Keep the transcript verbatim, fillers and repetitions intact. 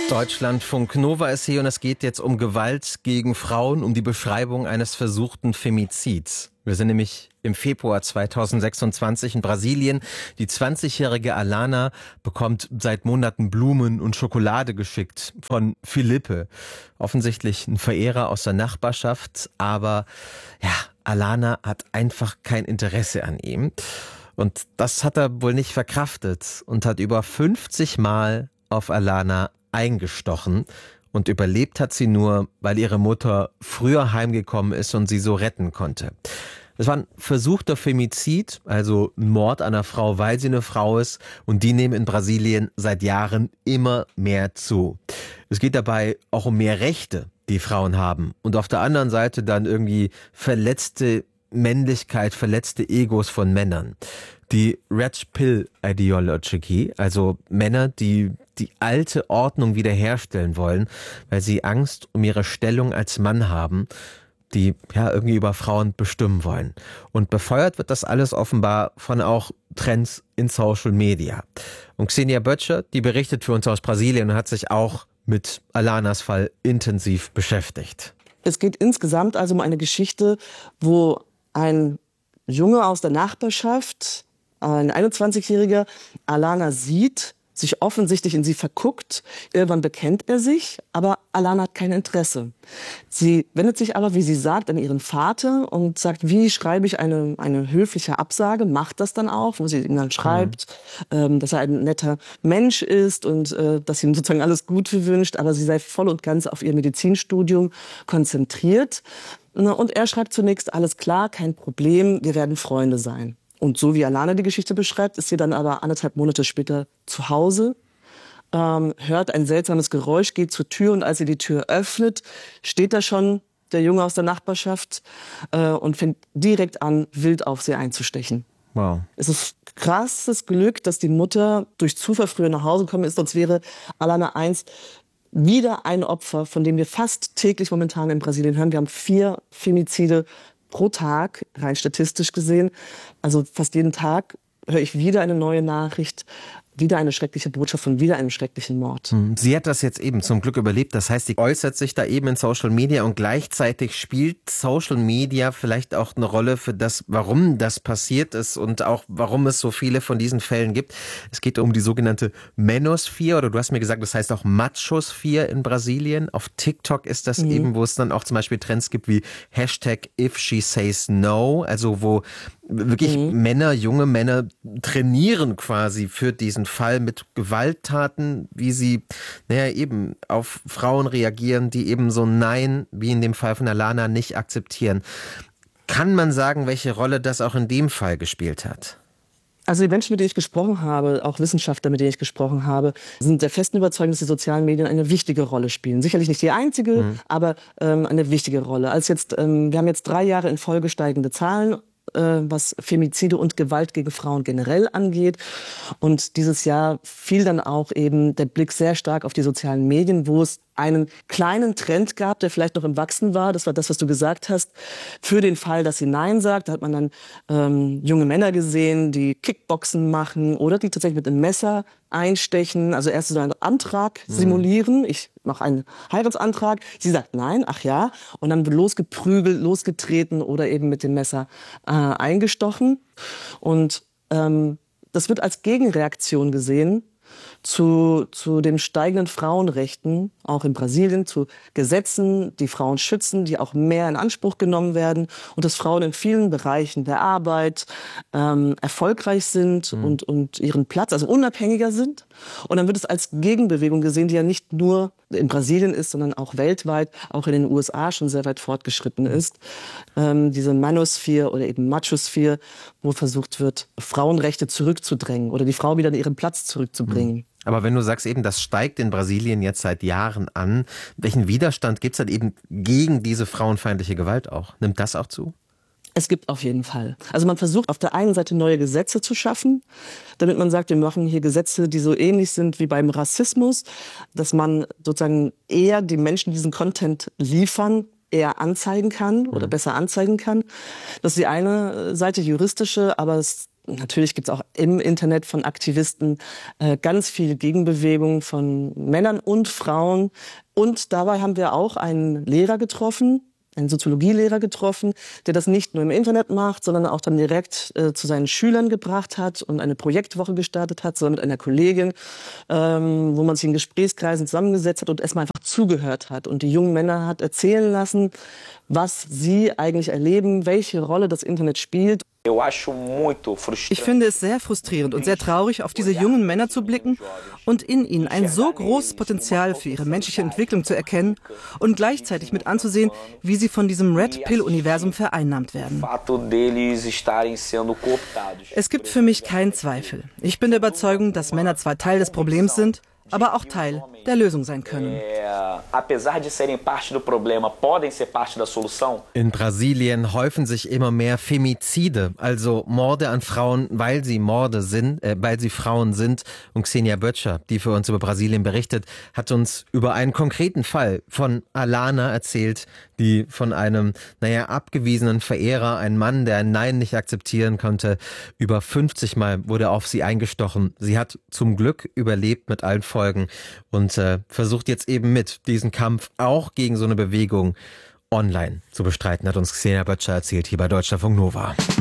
Deutschlandfunk Nova ist hier und es geht jetzt um Gewalt gegen Frauen, um die Beschreibung eines versuchten Femizids. Wir sind nämlich im Februar zweitausendsechsundzwanzig in Brasilien. Die zwanzigjährige Alana bekommt seit Monaten Blumen und Schokolade geschickt von Felipe. Offensichtlich ein Verehrer aus der Nachbarschaft, aber ja, Alana hat einfach kein Interesse an ihm. Und das hat er wohl nicht verkraftet und hat über fünfzig Mal auf Alana eingestochen. Und überlebt hat sie nur, weil ihre Mutter früher heimgekommen ist und sie so retten konnte. Es war ein versuchter Femizid, also ein Mord an einer Frau, weil sie eine Frau ist. Und die nehmen in Brasilien seit Jahren immer mehr zu. Es geht dabei auch um mehr Rechte, die Frauen haben. Und auf der anderen Seite dann irgendwie verletzte Männlichkeit, verletzte Egos von Männern. Die Red Pill Ideology, also Männer, die die alte Ordnung wiederherstellen wollen, weil sie Angst um ihre Stellung als Mann haben, die ja irgendwie über Frauen bestimmen wollen. Und befeuert wird das alles offenbar von auch Trends in Social Media. Und Xenia Böttcher, die berichtet für uns aus Brasilien und hat sich auch mit Alanas Fall intensiv beschäftigt. Es geht insgesamt also um eine Geschichte, wo ein Junge aus der Nachbarschaft, ein einundzwanzigjähriger, Alana sieht, sich offensichtlich in sie verguckt. Irgendwann bekennt er sich, aber Alana hat kein Interesse. Sie wendet sich aber, wie sie sagt, an ihren Vater und sagt, wie schreibe ich eine, eine höfliche Absage, macht das dann auch, wo sie ihm dann schreibt, mhm. ähm, dass er ein netter Mensch ist und äh, dass sie ihm sozusagen alles Gute wünscht, aber sie sei voll und ganz auf ihr Medizinstudium konzentriert. Und er schreibt zunächst, alles klar, kein Problem, wir werden Freunde sein. Und so wie Alana die Geschichte beschreibt, ist sie dann aber anderthalb Monate später zu Hause, ähm, hört ein seltsames Geräusch, geht zur Tür und als sie die Tür öffnet, steht da schon der Junge aus der Nachbarschaft äh, und fängt direkt an, wild auf sie einzustechen. Wow. Es ist krasses Glück, dass die Mutter durch Zufall früher nach Hause gekommen ist, sonst wäre Alana einst wieder ein Opfer, von dem wir fast täglich momentan in Brasilien hören. Wir haben vier Femizide pro Tag, rein statistisch gesehen. Also fast jeden Tag höre ich wieder eine neue Nachricht, wieder eine schreckliche Botschaft von wieder einem schrecklichen Mord. Sie hat das jetzt eben zum Glück überlebt. Das heißt, sie äußert sich da eben in Social Media und gleichzeitig spielt Social Media vielleicht auch eine Rolle für das, warum das passiert ist und auch warum es so viele von diesen Fällen gibt. Es geht um die sogenannte Manosphere oder du hast mir gesagt, das heißt auch Machosphäre in Brasilien. Auf TikTok ist das mhm. eben, wo es dann auch zum Beispiel Trends gibt wie Hashtag If She Says No, also wo wirklich mhm. Männer, junge Männer trainieren quasi für diesen Fall mit Gewalttaten, wie sie, naja, eben auf Frauen reagieren, die eben so Nein, wie in dem Fall von Alana, nicht akzeptieren. Kann man sagen, welche Rolle das auch in dem Fall gespielt hat? Also die Menschen, mit denen ich gesprochen habe, auch Wissenschaftler, mit denen ich gesprochen habe, sind der festen Überzeugung, dass die sozialen Medien eine wichtige Rolle spielen. Sicherlich nicht die einzige, mhm. aber ähm, eine wichtige Rolle. Als jetzt, ähm, wir haben jetzt drei Jahre in Folge steigende Zahlen, was Femizide und Gewalt gegen Frauen generell angeht. Und dieses Jahr fiel dann auch eben der Blick sehr stark auf die sozialen Medien, wo es einen kleinen Trend gab, der vielleicht noch im Wachsen war. Das war das, was du gesagt hast. Für den Fall, dass sie Nein sagt, da hat man dann ähm, junge Männer gesehen, die Kickboxen machen oder die tatsächlich mit einem Messer einstechen. Also erst so einen Antrag simulieren. Ich mache einen Heiratsantrag. Sie sagt Nein, ach ja. Und dann wird losgeprügelt, losgetreten oder eben mit dem Messer äh, eingestochen. Und ähm, das wird als Gegenreaktion gesehen zu, zu den steigenden Frauenrechten, auch in Brasilien, zu Gesetzen, die Frauen schützen, die auch mehr in Anspruch genommen werden und dass Frauen in vielen Bereichen der Arbeit ähm, erfolgreich sind mhm. und, und ihren Platz, also unabhängiger sind. Und dann wird es als Gegenbewegung gesehen, die ja nicht nur in Brasilien ist, sondern auch weltweit, auch in den U S A schon sehr weit fortgeschritten ist. Ähm, diese Manosphere oder eben Machosphäre, wo versucht wird, Frauenrechte zurückzudrängen oder die Frau wieder in ihren Platz zurückzubringen. Aber wenn du sagst eben, das steigt in Brasilien jetzt seit Jahren an, welchen Widerstand gibt es dann eben gegen diese frauenfeindliche Gewalt auch? Nimmt das auch zu? Es gibt auf jeden Fall. Also man versucht auf der einen Seite neue Gesetze zu schaffen, damit man sagt, wir machen hier Gesetze, die so ähnlich sind wie beim Rassismus, dass man sozusagen eher die Menschen diesen Content liefern, eher anzeigen kann oder besser anzeigen kann. Das ist die eine Seite, juristische, aber es natürlich gibt es auch im Internet von Aktivisten äh, ganz viel Gegenbewegung von Männern und Frauen. Und dabei haben wir auch einen Lehrer getroffen, einen Soziologielehrer getroffen, der das nicht nur im Internet macht, sondern auch dann direkt äh, zu seinen Schülern gebracht hat und eine Projektwoche gestartet hat, zusammen mit einer Kollegin, ähm, wo man sich in Gesprächskreisen zusammengesetzt hat und erstmal einfach zugehört hat und die jungen Männer hat erzählen lassen, was sie eigentlich erleben, welche Rolle das Internet spielt. Ich finde es sehr frustrierend und sehr traurig, auf diese jungen Männer zu blicken und in ihnen ein so großes Potenzial für ihre menschliche Entwicklung zu erkennen und gleichzeitig mit anzusehen, wie sie von diesem Red-Pill-Universum vereinnahmt werden. Es gibt für mich keinen Zweifel. Ich bin der Überzeugung, dass Männer zwar Teil des Problems sind, aber auch Teil der Lösung sein können. In Brasilien häufen sich immer mehr Femizide, also Morde an Frauen, weil sie Morde sind, äh, weil sie Frauen sind. Und Xenia Böttcher, die für uns über Brasilien berichtet, hat uns über einen konkreten Fall von Alana erzählt, die von einem, naja, abgewiesenen Verehrer, ein Mann, der ein Nein nicht akzeptieren konnte, über fünfzig Mal wurde auf sie eingestochen. Sie hat zum Glück überlebt mit allen Folgen und äh, versucht jetzt eben mit diesen Kampf auch gegen so eine Bewegung online zu bestreiten, hat uns Xenia Böttcher erzählt hier bei Deutschlandfunk Nova.